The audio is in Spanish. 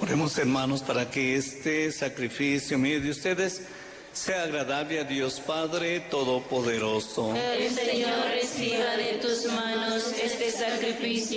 Oremos, hermanos, para que este sacrificio mío de ustedes sea agradable a Dios Padre Todopoderoso. El Señor reciba de tus manos este sacrificio